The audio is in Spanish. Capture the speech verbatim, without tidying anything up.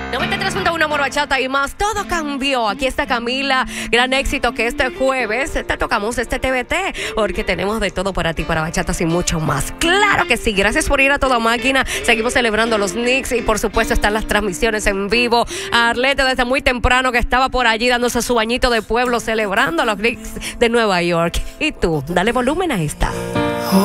noventa y tres punto uno Amor Bachata y más. Todo cambió. Aquí está Camila. Gran éxito que este jueves te tocamos este T V T porque tenemos de todo para ti, para bachatas y mucho más. Claro que sí. Gracias por ir a toda máquina. Seguimos celebrando los Knicks y por supuesto están las transmisiones en vivo. Arlette desde muy temprano que estaba por allí dándose su bañito de pueblo celebrando a los Knicks de Nueva York. Y tú, dale volumen a esta.